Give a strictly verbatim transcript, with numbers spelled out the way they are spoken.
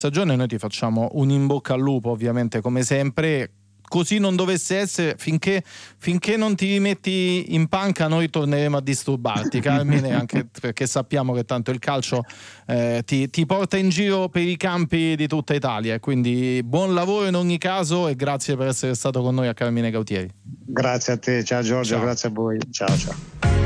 stagione. Noi ti facciamo un in bocca al lupo, ovviamente, come sempre. Così non dovesse essere, finché, finché non ti metti in panca noi torneremo a disturbarti, Carmine, anche perché sappiamo che tanto il calcio eh, ti, ti porta in giro per i campi di tutta Italia, quindi buon lavoro in ogni caso e grazie per essere stato con noi a Carmine Gautieri. Grazie a te, ciao Giorgio, ciao. Grazie a voi, ciao ciao.